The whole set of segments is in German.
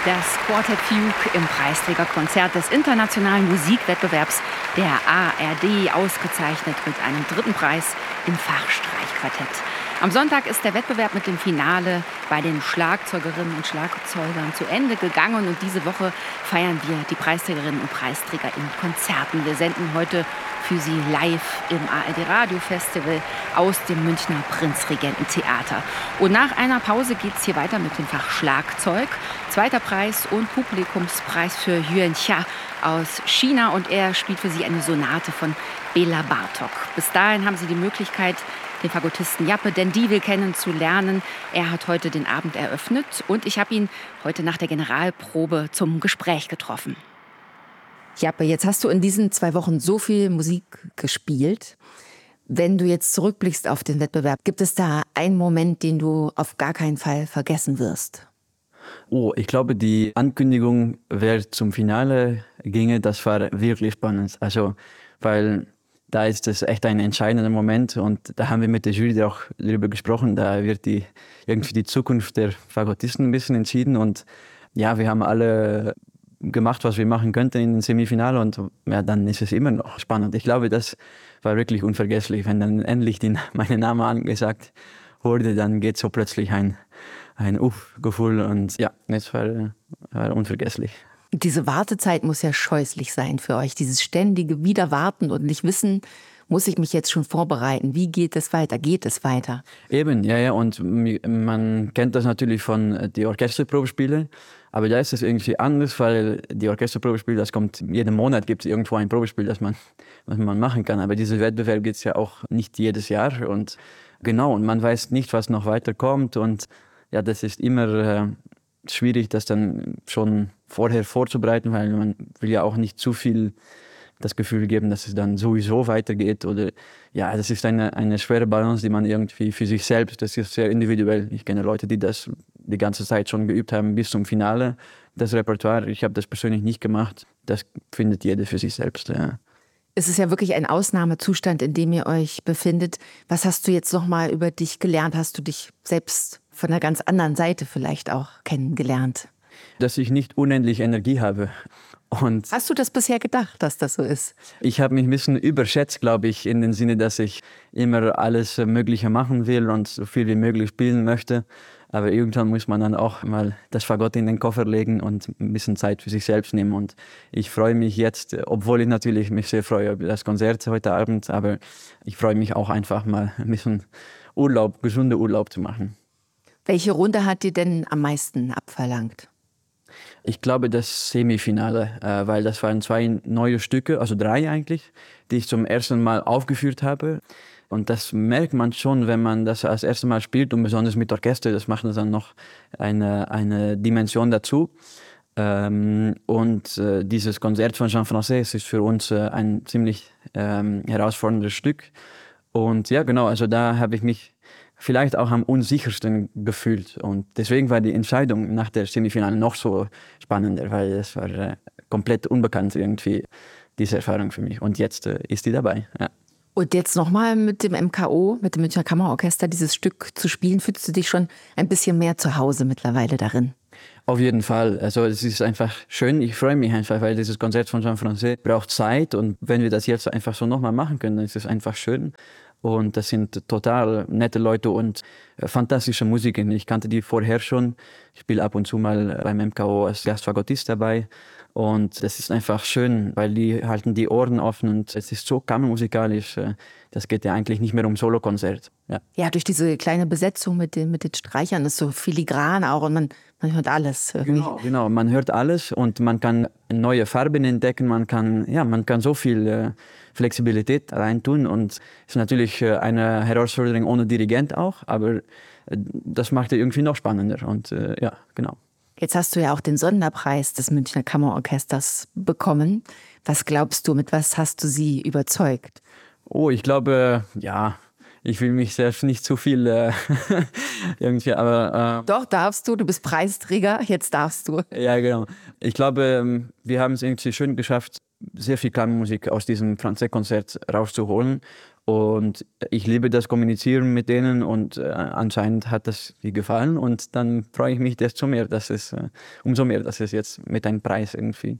Das Quartet Fugue im Preisträgerkonzert des Internationalen Musikwettbewerbs der ARD, ausgezeichnet mit einem 3. Preis im Fachstreichquartett. Am Sonntag ist der Wettbewerb mit dem Finale bei den Schlagzeugerinnen und Schlagzeugern zu Ende gegangen. Und diese Woche feiern wir die Preisträgerinnen und Preisträger in Konzerten. Wir senden heute für Sie live im ARD Radio Festival aus dem Münchner Prinzregententheater. Und nach einer Pause geht es hier weiter mit dem Fach Schlagzeug. 2. Preis und Publikumspreis für Yuan Xia aus China. Und er spielt für Sie eine Sonate von Bela Bartok. Bis dahin haben Sie die Möglichkeit, den Fagottisten Jappe D'Endivil kennenzulernen. Er hat heute den Abend eröffnet und ich habe ihn heute nach der Generalprobe zum Gespräch getroffen. Jappe, jetzt hast du in diesen 2 Wochen so viel Musik gespielt. Wenn du jetzt zurückblickst auf den Wettbewerb, gibt es da einen Moment, den du auf gar keinen Fall vergessen wirst? Oh, ich glaube, die Ankündigung, wer zum Finale ginge, das war wirklich spannend. Also, weil da ist es echt ein entscheidender Moment und da haben wir mit der Jury auch darüber gesprochen. Da wird irgendwie die Zukunft der Fagottisten ein bisschen entschieden und ja, wir haben alle gemacht, was wir machen könnten in den Semifinale und ja, dann ist es immer noch spannend. Ich glaube, das war wirklich unvergesslich, wenn dann endlich mein Name angesagt wurde, dann geht so plötzlich ein Gefühl und ja, das war unvergesslich. Diese Wartezeit muss ja scheußlich sein für euch, dieses ständige Wiederwarten und nicht wissen, muss ich mich jetzt schon vorbereiten, wie geht es weiter, geht es weiter? Eben, ja, und man kennt das natürlich von die Orchesterprobespiele, aber da ist es irgendwie anders, weil die Orchesterprobespiele, das kommt, jeden Monat gibt es irgendwo ein Probespiel, was man machen kann, aber diese Wettbewerb gibt es ja auch nicht jedes Jahr und genau, und man weiß nicht, was noch weiter kommt und ja, das ist immer schwierig, das dann schon vorher vorzubereiten, weil man will ja auch nicht zu viel das Gefühl geben, dass es dann sowieso weitergeht. Oder ja, das ist eine schwere Balance, die man irgendwie für sich selbst, das ist sehr individuell. Ich kenne Leute, die das die ganze Zeit schon geübt haben bis zum Finale, das Repertoire. Ich habe das persönlich nicht gemacht. Das findet jeder für sich selbst. Ja. Es ist ja wirklich ein Ausnahmezustand, in dem ihr euch befindet. Was hast du jetzt noch mal über dich gelernt? Hast du dich selbst von einer ganz anderen Seite vielleicht auch kennengelernt? Dass ich nicht unendlich Energie habe. Und hast du das bisher gedacht, dass das so ist? Ich habe mich ein bisschen überschätzt, glaube ich, in dem Sinne, dass ich immer alles Mögliche machen will und so viel wie möglich spielen möchte. Aber irgendwann muss man dann auch mal das Fagott in den Koffer legen und ein bisschen Zeit für sich selbst nehmen. Und ich freue mich jetzt, obwohl ich natürlich mich sehr freue über das Konzert heute Abend, aber ich freue mich auch einfach mal ein bisschen gesunder Urlaub zu machen. Welche Runde hat dir denn am meisten abverlangt? Ich glaube das Semifinale, weil das waren 2 neue Stücke, also 3 eigentlich, die ich zum ersten Mal aufgeführt habe. Und das merkt man schon, wenn man das als erstes Mal spielt und besonders mit Orchester, das macht dann noch eine Dimension dazu. Und dieses Konzert von Jean Françaix ist für uns ein ziemlich herausforderndes Stück. Und ja, genau, also da habe ich mich vielleicht auch am unsichersten gefühlt. Und deswegen war die Entscheidung nach der Semifinale noch so spannender, weil es war komplett unbekannt irgendwie, diese Erfahrung für mich. Und jetzt ist die dabei, ja. Und jetzt nochmal mit dem MKO, mit dem Münchner Kammerorchester, dieses Stück zu spielen, fühlst du dich schon ein bisschen mehr zu Hause mittlerweile darin? Auf jeden Fall. Also es ist einfach schön. Ich freue mich einfach, weil dieses Konzert von Jean Françaix braucht Zeit. Und wenn wir das jetzt einfach so nochmal machen können, dann ist es einfach schön. Und das sind total nette Leute und fantastische Musiker. Ich kannte die vorher schon. Ich spiele ab und zu mal beim MKO als Gastfagottist dabei. Und das ist einfach schön, weil die halten die Ohren offen und es ist so kammermusikalisch. Das geht ja eigentlich nicht mehr um Solokonzert. Ja, durch diese kleine Besetzung mit den Streichern ist so filigran auch und man hört alles. Genau, man hört alles und man kann neue Farben entdecken. Man kann so viel Flexibilität reintun und es ist natürlich eine Herausforderung ohne Dirigent auch, aber das macht es irgendwie noch spannender und ja, genau. Jetzt hast du ja auch den Sonderpreis des Münchner Kammerorchesters bekommen. Was glaubst du, mit was hast du sie überzeugt? Oh, ich glaube, ja, ich will mich selbst nicht zu viel irgendwie, aber... Doch, darfst du bist Preisträger, jetzt darfst du. Ja, genau. Ich glaube, wir haben es irgendwie schön geschafft, sehr viel Kammermusik aus diesem Françaix-Konzert rauszuholen. Und ich liebe das Kommunizieren mit denen und anscheinend hat das dir gefallen und dann freue ich mich umso mehr, dass es jetzt mit einem Preis irgendwie,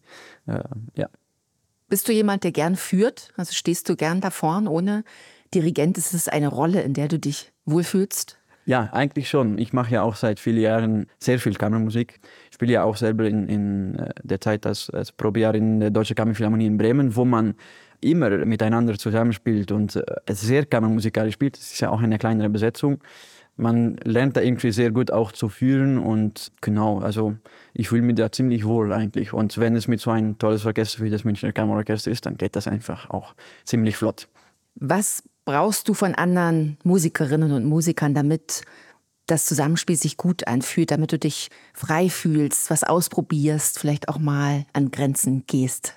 ja. Bist du jemand, der gern führt? Also stehst du gern da vorn ohne Dirigent? Ist es eine Rolle, in der du dich wohlfühlst? Ja, eigentlich schon. Ich mache ja auch seit vielen Jahren sehr viel Kammermusik. Ich spiele ja auch selber in der Zeit als Probejahr in der Deutschen Kammerphilharmonie in Bremen, wo man immer miteinander zusammenspielt und sehr kammermusikalisch spielt. Es ist ja auch eine kleinere Besetzung. Man lernt da irgendwie sehr gut auch zu führen und genau, also ich fühle mich da ziemlich wohl eigentlich. Und wenn es mit so ein tolles Orchester wie das Münchner Kammerorchester ist, dann geht das einfach auch ziemlich flott. Was brauchst du von anderen Musikerinnen und Musikern, damit das Zusammenspiel sich gut anfühlt, damit du dich frei fühlst, was ausprobierst, vielleicht auch mal an Grenzen gehst?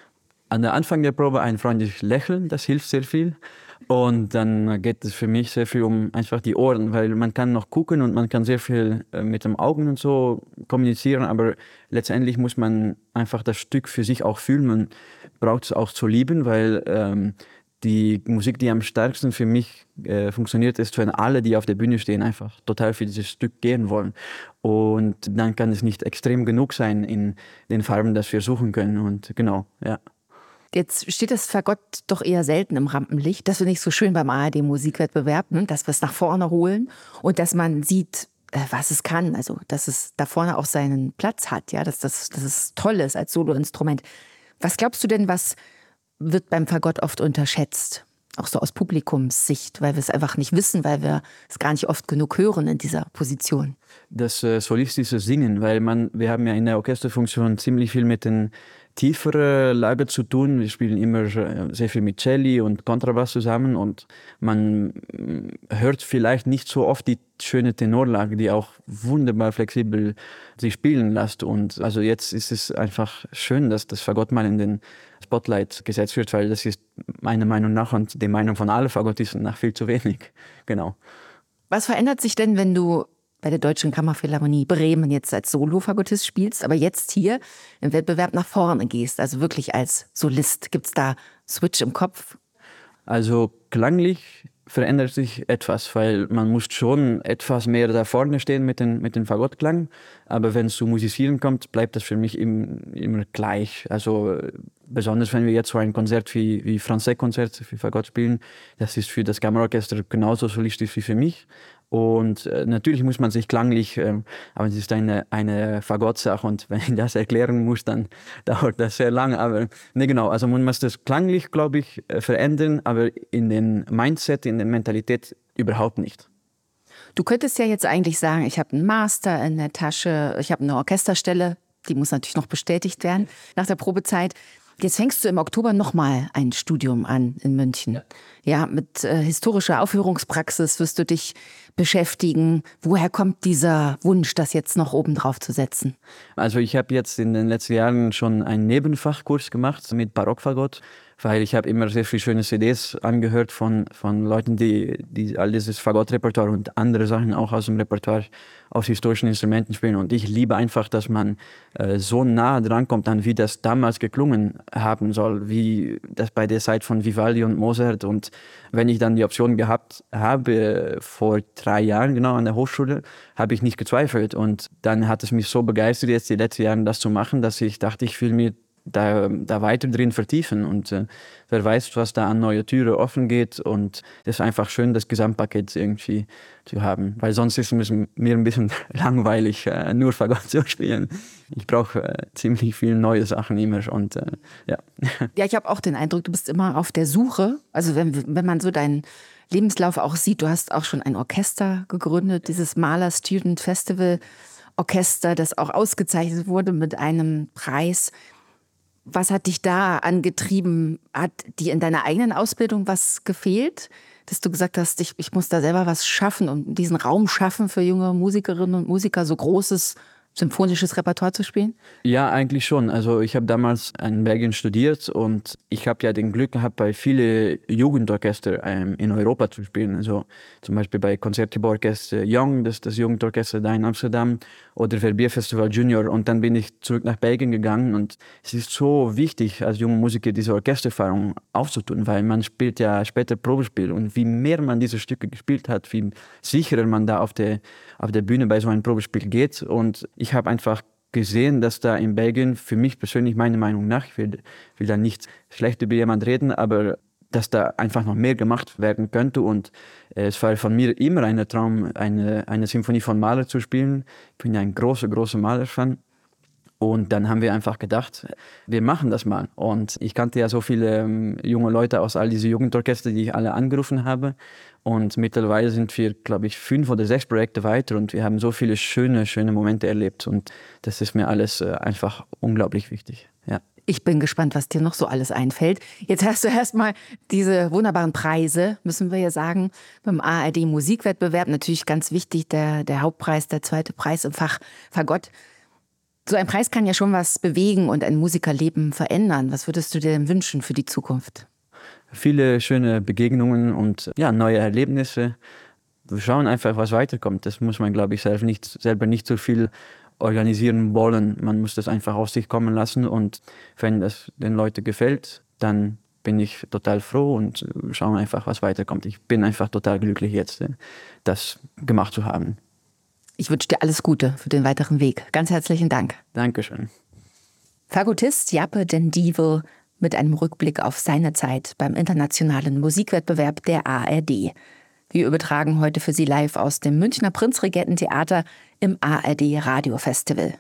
An der Anfang der Probe ein freundliches Lächeln, das hilft sehr viel. Und dann geht es für mich sehr viel um einfach die Ohren, weil man kann noch gucken und man kann sehr viel mit den Augen und so kommunizieren, aber letztendlich muss man einfach das Stück für sich auch fühlen. Man braucht es auch zu lieben, weil die Musik, die am stärksten für mich funktioniert, ist, wenn alle, die auf der Bühne stehen, einfach total für dieses Stück gehen wollen. Und dann kann es nicht extrem genug sein in den Farben, das wir suchen können. Und genau, ja. Jetzt steht das Fagott doch eher selten im Rampenlicht. Das finde ich so schön beim ARD-Musikwettbewerb, ne? Dass wir es nach vorne holen und dass man sieht, was es kann. Also, dass es da vorne auch seinen Platz hat, ja? Dass es toll ist als Soloinstrument. Was glaubst du denn, was wird beim Fagott oft unterschätzt? Auch so aus Publikumssicht, weil wir es einfach nicht wissen, weil wir es gar nicht oft genug hören in dieser Position. Das solistische Singen, weil wir haben ja in der Orchesterfunktion ziemlich viel mit den tieferen Lagen zu tun. Wir spielen immer sehr viel mit Celli und Kontrabass zusammen und man hört vielleicht nicht so oft die schöne Tenorlage, die auch wunderbar flexibel sich spielen lässt. Und also jetzt ist es einfach schön, dass das Fagott mal in den Spotlight gesetzt wird, weil das ist meiner Meinung nach und der Meinung von allen Fagottisten nach viel zu wenig. Genau. Was verändert sich denn, wenn du bei der Deutschen Kammerphilharmonie Bremen jetzt als Solo-Fagottist spielst, aber jetzt hier im Wettbewerb nach vorne gehst, also wirklich als Solist? Gibt es da Switch im Kopf? Also klanglich verändert sich etwas, weil man muss schon etwas mehr da vorne stehen mit dem Fagottklang. Aber wenn es zu Musizieren kommt, bleibt das für mich immer gleich. Also besonders wenn wir jetzt so ein Konzert wie Francais-Konzert für Fagott spielen, das ist für das Kammerorchester genauso solistisch wie für mich. Und natürlich muss man sich klanglich, aber es ist eine Fagott-Sache und wenn ich das erklären muss, dann dauert das sehr lange. Aber ne, genau, also man muss das klanglich, glaube ich, verändern, aber in den Mindset, in der Mentalität überhaupt nicht. Du könntest ja jetzt eigentlich sagen, ich habe einen Master in der Tasche, ich habe eine Orchesterstelle, die muss natürlich noch bestätigt werden nach der Probezeit. Jetzt fängst du im Oktober nochmal ein Studium an in München. Ja, mit historischer Aufführungspraxis wirst du dich beschäftigen. Woher kommt dieser Wunsch, das jetzt noch oben drauf zu setzen? Also ich habe jetzt in den letzten Jahren schon einen Nebenfachkurs gemacht mit Barockfagott, weil ich habe immer sehr viele schöne CDs angehört von Leuten, die all dieses Fagottrepertoire und andere Sachen auch aus dem Repertoire auf historischen Instrumenten spielen. Und ich liebe einfach, dass man so nah dran kommt an, wie das damals geklungen haben soll, wie das bei der Zeit von Vivaldi und Mozart. Und wenn ich dann die Option gehabt habe, vor 3 Jahren genau an der Hochschule, habe ich nicht gezweifelt. Und dann hat es mich so begeistert, jetzt die letzten Jahre das zu machen, dass ich dachte, ich will mir da weiter drin vertiefen und wer weiß, was da an neue Türen offen geht und es ist einfach schön, das Gesamtpaket irgendwie zu haben, weil sonst ist es mir ein bisschen langweilig, nur Fagott zu spielen. Ich brauche ziemlich viele neue Sachen immer und ja. Ja, ich habe auch den Eindruck, du bist immer auf der Suche, also wenn man so deinen Lebenslauf auch sieht, du hast auch schon ein Orchester gegründet, dieses Mahler Student Festival Orchester, das auch ausgezeichnet wurde mit einem Preis. Was hat dich da angetrieben? Hat dir in deiner eigenen Ausbildung was gefehlt? Dass du gesagt hast, ich muss da selber was schaffen und diesen Raum schaffen für junge Musikerinnen und Musiker, so Großes symphonisches Repertoire zu spielen? Ja, eigentlich schon. Also ich habe damals in Belgien studiert und ich habe ja den Glück gehabt, bei vielen Jugendorchester in Europa zu spielen. Also zum Beispiel bei Concertgebouworkester Young, das ist das Jugendorchester da in Amsterdam, oder Verbierfestival Junior. Und dann bin ich zurück nach Belgien gegangen und es ist so wichtig, als junger Musiker diese Orchestererfahrung aufzutun, weil man spielt ja später Probespiel und wie mehr man diese Stücke gespielt hat, wie sicherer man da auf der Bühne bei so einem Probespiel geht. Und ich habe einfach gesehen, dass da in Belgien, für mich persönlich, meiner Meinung nach, ich will da nicht schlecht über jemanden reden, aber dass da einfach noch mehr gemacht werden könnte. Und es war von mir immer ein Traum, eine Symphonie von Mahler zu spielen. Ich bin ja ein großer Mahler-Fan. Und dann haben wir einfach gedacht, wir machen das mal. Und ich kannte ja so viele junge Leute aus all diese Jugendorchester, die ich alle angerufen habe. Und mittlerweile sind wir, glaube ich, 5 oder 6 Projekte weiter und wir haben so viele schöne Momente erlebt. Und das ist mir alles einfach unglaublich wichtig. Ja. Ich bin gespannt, was dir noch so alles einfällt. Jetzt hast du erstmal diese wunderbaren Preise, müssen wir ja sagen, beim ARD Musikwettbewerb. Natürlich ganz wichtig, der Hauptpreis, der zweite Preis im Fach Fagott. So ein Preis kann ja schon was bewegen und ein Musikerleben verändern. Was würdest du dir denn wünschen für die Zukunft? Viele schöne Begegnungen und ja, neue Erlebnisse. Wir schauen einfach, was weiterkommt. Das muss man, glaube ich, selber nicht so viel organisieren wollen. Man muss das einfach auf sich kommen lassen und wenn das den Leuten gefällt, dann bin ich total froh und schauen einfach, was weiterkommt. Ich bin einfach total glücklich jetzt, das gemacht zu haben. Ich wünsche dir alles Gute für den weiteren Weg. Ganz herzlichen Dank. Dankeschön. Fagottist Jappe den Dievel mit einem Rückblick auf seine Zeit beim internationalen Musikwettbewerb der ARD. Wir übertragen heute für Sie live aus dem Münchner Prinzregententheater im ARD Radiofestival.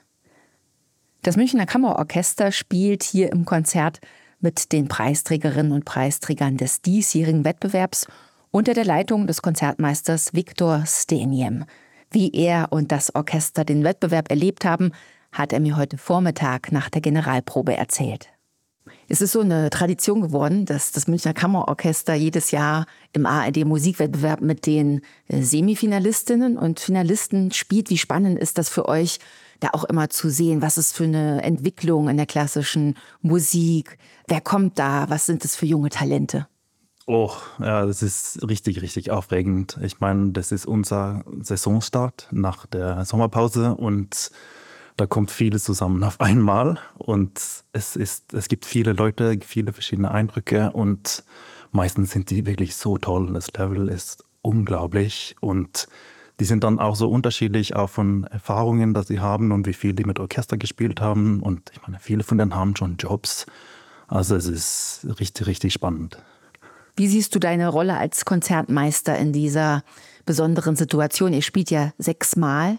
Das Münchner Kammerorchester spielt hier im Konzert mit den Preisträgerinnen und Preisträgern des diesjährigen Wettbewerbs unter der Leitung des Konzertmeisters Viktor Steniem. Wie er und das Orchester den Wettbewerb erlebt haben, hat er mir heute Vormittag nach der Generalprobe erzählt. Es ist so eine Tradition geworden, dass das Münchner Kammerorchester jedes Jahr im ARD-Musikwettbewerb mit den Semifinalistinnen und Finalisten spielt. Wie spannend ist das für euch, da auch immer zu sehen, was ist für eine Entwicklung in der klassischen Musik? Wer kommt da? Was sind das für junge Talente? Oh, ja, das ist richtig aufregend. Ich meine, das ist unser Saisonstart nach der Sommerpause und da kommt vieles zusammen auf einmal und es gibt viele Leute, viele verschiedene Eindrücke und meistens sind die wirklich so toll. Das Level ist unglaublich und die sind dann auch so unterschiedlich, auch von Erfahrungen, dass sie haben und wie viel die mit Orchester gespielt haben und ich meine, viele von denen haben schon Jobs. Also es ist richtig spannend. Wie siehst du deine Rolle als Konzertmeister in dieser besonderen Situation? Ihr spielt ja 6-mal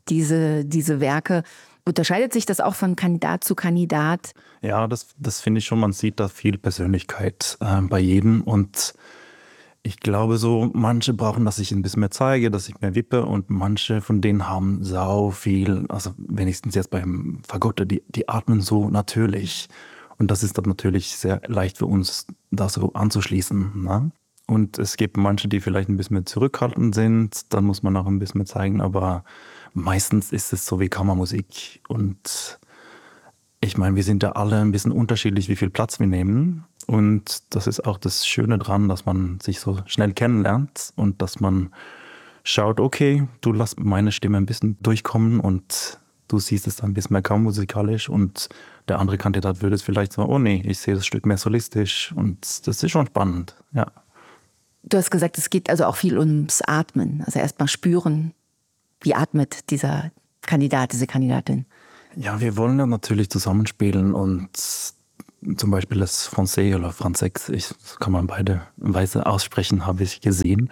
diese Werke. Unterscheidet sich das auch von Kandidat zu Kandidat? Ja, das finde ich schon. Man sieht da viel Persönlichkeit bei jedem. Und ich glaube so, manche brauchen, dass ich ein bisschen mehr zeige, dass ich mehr wippe. Und manche von denen haben sau viel, also wenigstens jetzt beim Fagotte, die atmen so natürlich. Und das ist dann natürlich sehr leicht für uns, da so anzuschließen. Ne? Und es gibt manche, die vielleicht ein bisschen mehr zurückhaltend sind. Dann muss man auch ein bisschen mehr zeigen. Aber meistens ist es so wie Kammermusik. Und ich meine, wir sind ja alle ein bisschen unterschiedlich, wie viel Platz wir nehmen. Und das ist auch das Schöne dran, dass man sich so schnell kennenlernt. Und dass man schaut, okay, du lass meine Stimme ein bisschen durchkommen und du siehst es dann ein bisschen mehr kammermusikalisch und der andere Kandidat würde es vielleicht sagen, oh nee, ich sehe das Stück mehr solistisch und das ist schon spannend, ja. Du hast gesagt, es geht also auch viel ums Atmen, also erstmal spüren, wie atmet dieser Kandidat, diese Kandidatin? Ja, wir wollen ja natürlich zusammenspielen und zum Beispiel das Français oder Franzek, kann man beide Weise aussprechen, habe ich gesehen.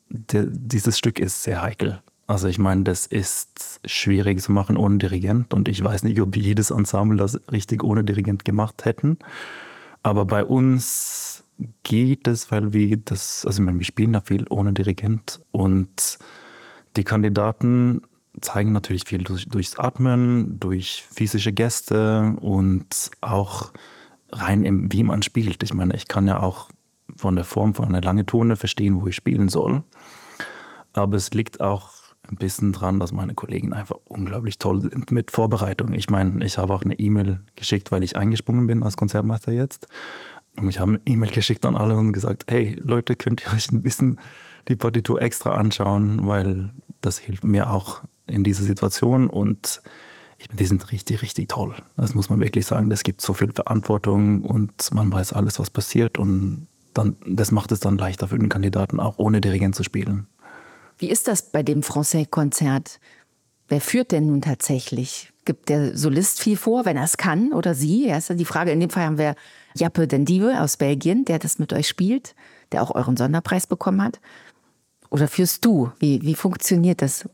Dieses Stück ist sehr heikel. Also ich meine, das ist schwierig zu machen ohne Dirigent und ich weiß nicht, ob jedes Ensemble das richtig ohne Dirigent gemacht hätten. Aber bei uns geht es, weil wir spielen da viel ohne Dirigent und die Kandidaten zeigen natürlich viel durchs Atmen, durch physische Geste und auch rein wie man spielt. Ich meine, ich kann ja auch von der Form von einer langen Tone verstehen, wo ich spielen soll. Aber es liegt auch ein bisschen dran, dass meine Kollegen einfach unglaublich toll sind mit Vorbereitung. Ich meine, ich habe auch eine E-Mail geschickt, weil ich eingesprungen bin als Konzertmeister jetzt. Und ich habe eine E-Mail geschickt an alle und gesagt, hey Leute, könnt ihr euch ein bisschen die Partitur extra anschauen, weil das hilft mir auch in dieser Situation. Und die sind richtig, richtig toll. Das muss man wirklich sagen. Es gibt so viel Verantwortung und man weiß alles, was passiert. Und das macht es dann leichter für den Kandidaten, auch ohne Dirigent zu spielen. Wie ist das bei dem Francais-Konzert? Wer führt denn nun tatsächlich? Gibt der Solist viel vor, wenn er es kann, oder sie? Ja, ist ja die Frage. In dem Fall haben wir Jappe Dendive aus Belgien, der das mit euch spielt, der auch euren Sonderpreis bekommen hat. Oder führst du? Wie funktioniert das?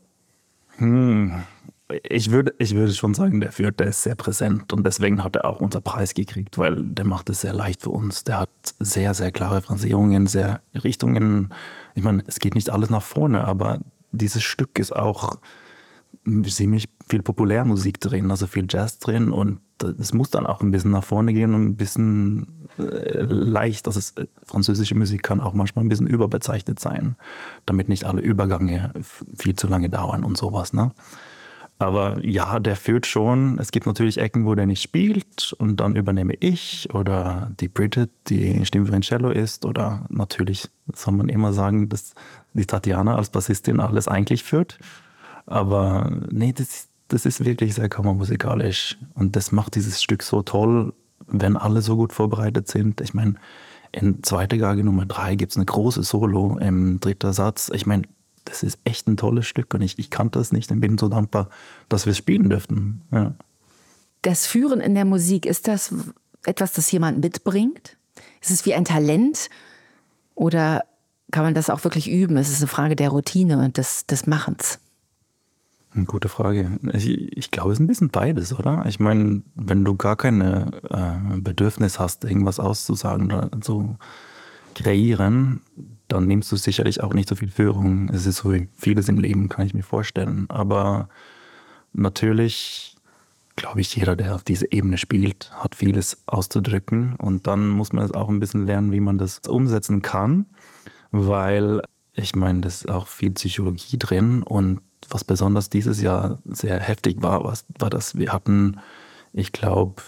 Ich würde schon sagen, der ist sehr präsent und deswegen hat er auch unseren Preis gekriegt, weil der macht es sehr leicht für uns. Der hat sehr, sehr klare Phrasierungen, sehr Richtungen. Ich meine, es geht nicht alles nach vorne, aber dieses Stück ist auch ziemlich viel Populärmusik drin, also viel Jazz drin und es muss dann auch ein bisschen nach vorne gehen und ein bisschen leicht. Also französische Musik kann auch manchmal ein bisschen überbezeichnet sein, damit nicht alle Übergänge viel zu lange dauern und sowas, ne? Aber ja, der führt schon. Es gibt natürlich Ecken, wo der nicht spielt und dann übernehme ich oder die Bridget, die Stimme für ein Cello ist oder natürlich soll man immer sagen, dass die Tatjana als Bassistin alles eigentlich führt. Aber nee, das ist wirklich sehr kammermusikalisch und das macht dieses Stück so toll, wenn alle so gut vorbereitet sind. Ich meine, in zweiter Geige Nummer 3 gibt es eine große Solo im dritten Satz. Ich meine, das ist echt ein tolles Stück und ich kannte es nicht und bin so dankbar, dass wir es spielen dürften. Ja. Das Führen in der Musik, ist das etwas, das jemand mitbringt? Ist es wie ein Talent oder kann man das auch wirklich üben? Es ist eine Frage der Routine und des Machens. Eine gute Frage. Ich glaube, es ist ein bisschen beides, oder? Ich meine, wenn du gar keine Bedürfnis hast, irgendwas auszusagen oder so kreieren, dann nimmst du sicherlich auch nicht so viel Führung. Es ist so wie vieles im Leben, kann ich mir vorstellen. Aber natürlich, glaube ich, jeder, der auf dieser Ebene spielt, hat vieles auszudrücken. Und dann muss man es auch ein bisschen lernen, wie man das umsetzen kann. Weil, ich meine, da ist auch viel Psychologie drin. Und was besonders dieses Jahr sehr heftig war, war, dass wir hatten, ich glaube,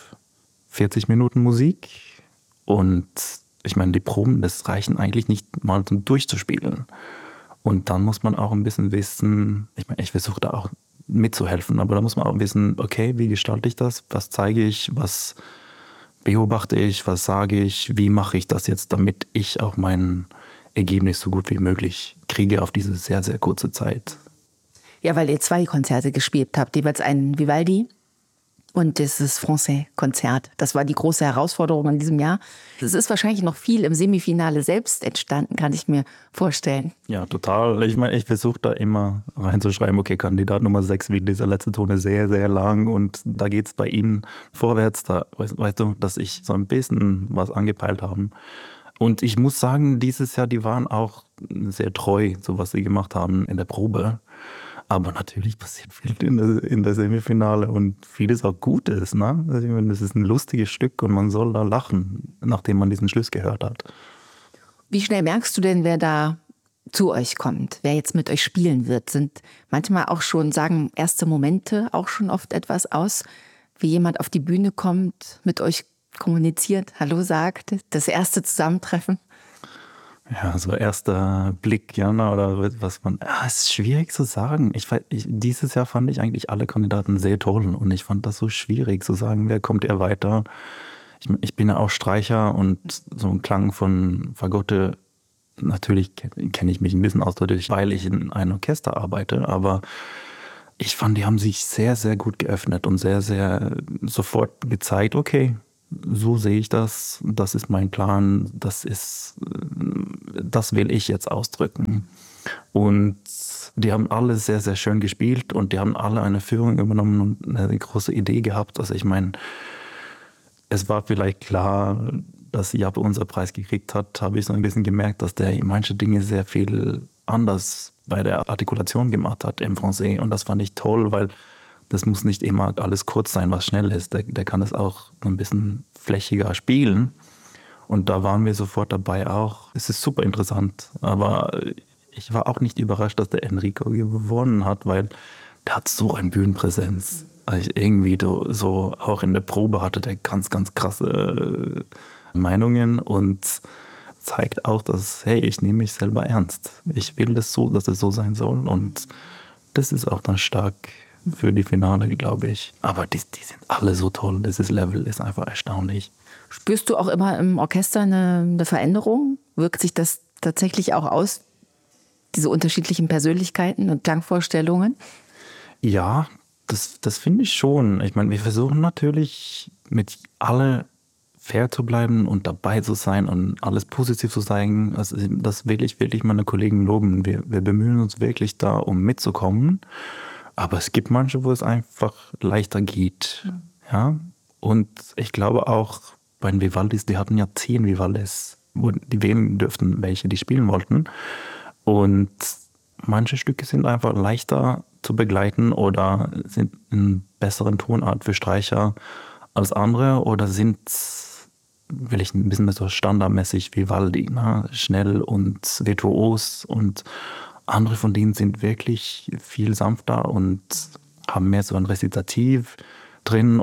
40 Minuten Musik und ich meine, die Proben, das reichen eigentlich nicht mal zum Durchzuspielen. Und dann muss man auch ein bisschen wissen, ich meine, ich versuche da auch mitzuhelfen, aber da muss man auch wissen, okay, wie gestalte ich das? Was zeige ich? Was beobachte ich? Was sage ich? Wie mache ich das jetzt, damit ich auch mein Ergebnis so gut wie möglich kriege auf diese sehr, sehr kurze Zeit? Ja, weil ihr 2 Konzerte gespielt habt, jeweils einen Vivaldi und dieses Francais-Konzert. Das war die große Herausforderung in diesem Jahr. Es ist wahrscheinlich noch viel im Semifinale selbst entstanden, kann ich mir vorstellen. Ja, total. Ich meine, ich versuche da immer reinzuschreiben, okay, Kandidat Nummer 6, wie dieser letzte Ton ist sehr, sehr lang und da geht es bei Ihnen vorwärts. Da weißt du, dass ich so ein bisschen was angepeilt habe. Und ich muss sagen, dieses Jahr, die waren auch sehr treu, so was sie gemacht haben in der Probe. Aber natürlich passiert viel in der Semifinale und vieles auch Gutes. Ne? Also ich meine, das ist ein lustiges Stück und man soll da lachen, nachdem man diesen Schluss gehört hat. Wie schnell merkst du denn, wer da zu euch kommt, wer jetzt mit euch spielen wird? Sind manchmal auch schon, sagen erste Momente auch schon oft etwas aus, wie jemand auf die Bühne kommt, mit euch kommuniziert, Hallo sagt, das erste Zusammentreffen? Ja, so erster Blick, ja, oder was man. Ja, es ist schwierig zu sagen. Dieses Jahr fand ich eigentlich alle Kandidaten sehr toll und ich fand das so schwierig zu sagen, wer kommt eher weiter. Ich bin ja auch Streicher und so ein Klang von Fagotte, natürlich kenne ich mich ein bisschen aus, weil ich in einem Orchester arbeite, aber ich fand, die haben sich sehr, sehr gut geöffnet und sehr, sehr sofort gezeigt, okay, so sehe ich das, das ist mein Plan, das will ich jetzt ausdrücken. Und die haben alle sehr, sehr schön gespielt und die haben alle eine Führung übernommen und eine große Idee gehabt. Also ich meine, es war vielleicht klar, dass Jappe unser Preis gekriegt hat, habe ich so ein bisschen gemerkt, dass der manche Dinge sehr viel anders bei der Artikulation gemacht hat im Francais. Und das fand ich toll, weil das muss nicht immer alles kurz sein, was schnell ist. Der kann es auch ein bisschen flächiger spielen. Und da waren wir sofort dabei auch. Es ist super interessant. Aber ich war auch nicht überrascht, dass der Enrico gewonnen hat, weil der hat so eine Bühnenpräsenz. Also irgendwie so auch in der Probe hatte der ganz, ganz krasse Meinungen und zeigt auch, dass, hey, ich nehme mich selber ernst. Ich will das so, dass es so sein soll und das ist auch dann stark für die Finale, glaube ich. Aber die sind alle so toll, dieses Level ist einfach erstaunlich. Spürst du auch immer im Orchester eine Veränderung? Wirkt sich das tatsächlich auch aus, diese unterschiedlichen Persönlichkeiten und Klangvorstellungen? Ja, das finde ich schon. Ich meine, wir versuchen natürlich mit alle fair zu bleiben und dabei zu sein und alles positiv zu sein. Also das will ich wirklich meine Kollegen loben. Wir bemühen uns wirklich da, um mitzukommen. Aber es gibt manche, wo es einfach leichter geht. Ja? Und ich glaube auch bei den Vivaldis, die hatten ja 10 Vivaldis, wo die wählen dürften, welche die spielen wollten. Und manche Stücke sind einfach leichter zu begleiten oder sind in besseren Tonart für Streicher als andere oder sind, will ich ein bisschen mehr so standardmäßig Vivaldi, ne? Schnell und virtuos, und andere von denen sind wirklich viel sanfter und haben mehr so ein Rezitativ drin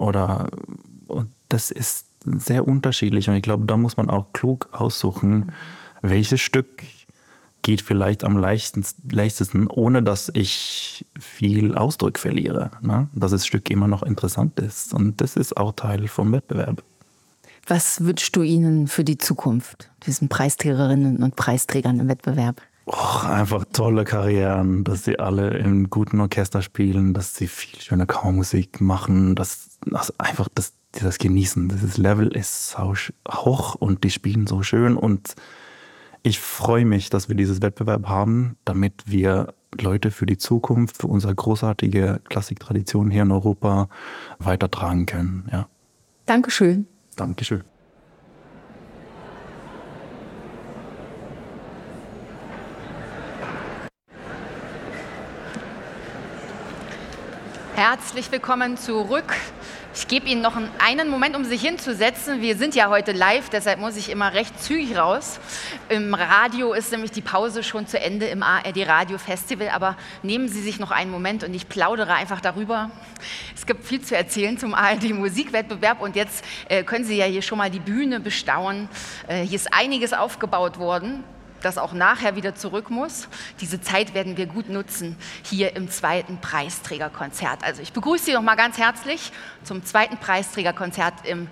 und das ist sehr unterschiedlich und ich glaube, da muss man auch klug aussuchen, welches Stück geht vielleicht am leichtesten, ohne dass ich viel Ausdruck verliere, ne? Dass das Stück immer noch interessant ist. Und das ist auch Teil vom Wettbewerb. Was wünschst du ihnen für die Zukunft, diesen Preisträgerinnen und Preisträgern im Wettbewerb? Einfach tolle Karrieren, dass sie alle in guten Orchester spielen, dass sie viel schöne Chormusik machen, dass einfach die das genießen. Dieses Level ist so hoch und die spielen so schön und ich freue mich, dass wir dieses Wettbewerb haben, damit wir Leute für die Zukunft, für unsere großartige Klassiktradition hier in Europa weitertragen können. Ja. Dankeschön. Dankeschön. Herzlich willkommen zurück. Ich gebe Ihnen noch einen Moment, um sich hinzusetzen. Wir sind ja heute live, deshalb muss ich immer recht zügig raus. Im Radio ist nämlich die Pause schon zu Ende im ARD Radio Festival, aber nehmen Sie sich noch einen Moment und ich plaudere einfach darüber. Es gibt viel zu erzählen zum ARD Musikwettbewerb und jetzt können Sie ja hier schon mal die Bühne bestaunen. Hier ist einiges aufgebaut worden, das auch nachher wieder zurück muss. Diese Zeit werden wir gut nutzen hier im zweiten Preisträgerkonzert. Also ich begrüße Sie noch mal ganz herzlich zum zweiten Preisträgerkonzert im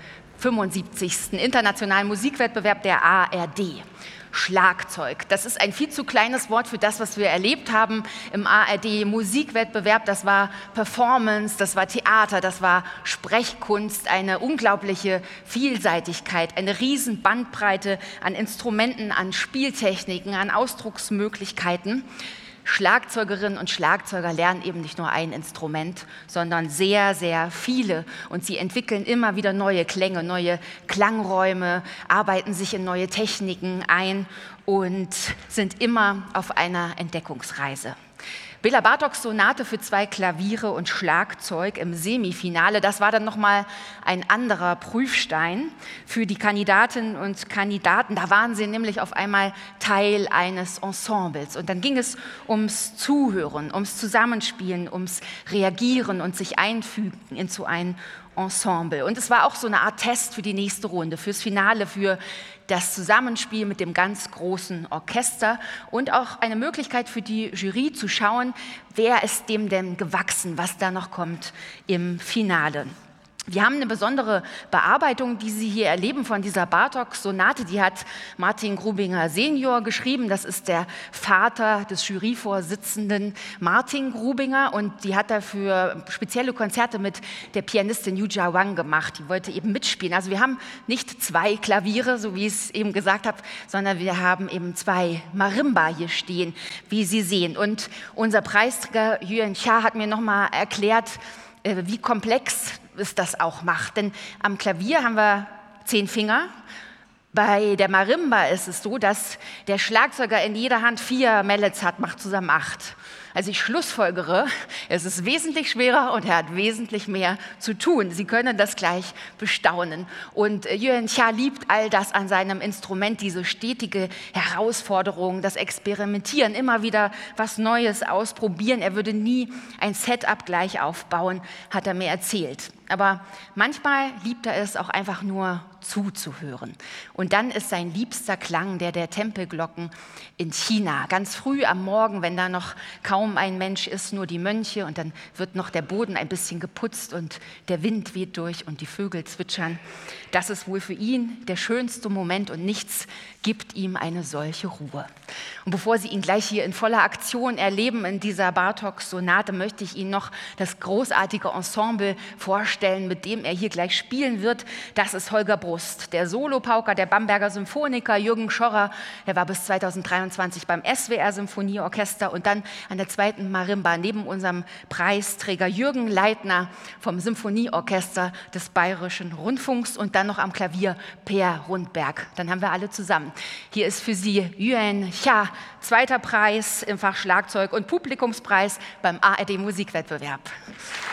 75. Internationalen Musikwettbewerb der ARD. Schlagzeug. Das ist ein viel zu kleines Wort für das, was wir erlebt haben im ARD-Musikwettbewerb. Das war Performance, das war Theater, das war Sprechkunst, eine unglaubliche Vielseitigkeit, eine riesen Bandbreite an Instrumenten, an Spieltechniken, an Ausdrucksmöglichkeiten. Schlagzeugerinnen und Schlagzeuger lernen eben nicht nur ein Instrument, sondern sehr, sehr viele. Und sie entwickeln immer wieder neue Klänge, neue Klangräume, arbeiten sich in neue Techniken ein und sind immer auf einer Entdeckungsreise. Béla Bartóks Sonate für 2 Klaviere und Schlagzeug im Semifinale, das war dann nochmal ein anderer Prüfstein für die Kandidatinnen und Kandidaten. Da waren sie nämlich auf einmal Teil eines Ensembles. Und dann ging es ums Zuhören, ums Zusammenspielen, ums Reagieren und sich einfügen in so ein Ensemble. Und es war auch so eine Art Test für die nächste Runde, fürs Finale, für das Zusammenspiel mit dem ganz großen Orchester und auch eine Möglichkeit für die Jury zu schauen, wer ist dem denn gewachsen, was da noch kommt im Finale. Wir haben eine besondere Bearbeitung, die Sie hier erleben von dieser Bartók-Sonate. Die hat Martin Grubinger Senior geschrieben. Das ist der Vater des Juryvorsitzenden Martin Grubinger. Und die hat dafür spezielle Konzerte mit der Pianistin Yuja Wang gemacht. Die wollte eben mitspielen. Also wir haben nicht 2 Klaviere, so wie ich es eben gesagt habe, sondern wir haben eben 2 Marimba hier stehen, wie Sie sehen. Und unser Preisträger Yuan Cha hat mir nochmal erklärt, wie komplex es das auch macht. Denn am Klavier haben wir 10 Finger. Bei der Marimba ist es so, dass der Schlagzeuger in jeder Hand 4 Mallets hat, macht zusammen 8. Also ich schlussfolgere, es ist wesentlich schwerer und er hat wesentlich mehr zu tun. Sie können das gleich bestaunen. Und Yuan Xia liebt all das an seinem Instrument, diese stetige Herausforderung, das Experimentieren, immer wieder was Neues ausprobieren. Er würde nie ein Setup gleich aufbauen, hat er mir erzählt. Aber manchmal liebt er es auch einfach nur zuzuhören. Und dann ist sein liebster Klang der Tempelglocken in China. Ganz früh am Morgen, wenn da noch kaum ein Mensch ist, nur die Mönche, und dann wird noch der Boden ein bisschen geputzt und der Wind weht durch und die Vögel zwitschern. Das ist wohl für ihn der schönste Moment und nichts gibt ihm eine solche Ruhe. Und bevor Sie ihn gleich hier in voller Aktion erleben in dieser Bartók-Sonate, möchte ich Ihnen noch das großartige Ensemble vorstellen, mit dem er hier gleich spielen wird. Das ist Holger Brust, der Solopauker der Bamberger Symphoniker, Jürgen Schorrer, der war bis 2023 beim SWR Symphonieorchester und dann an der zweiten Marimba neben unserem Preisträger Jürgen Leitner vom Symphonieorchester des Bayerischen Rundfunks und dann noch am Klavier Per Rundberg. Dann haben wir alle zusammen. Hier ist für Sie Yuan Xia, zweiter Preis im Fach Schlagzeug und Publikumspreis beim ARD Musikwettbewerb.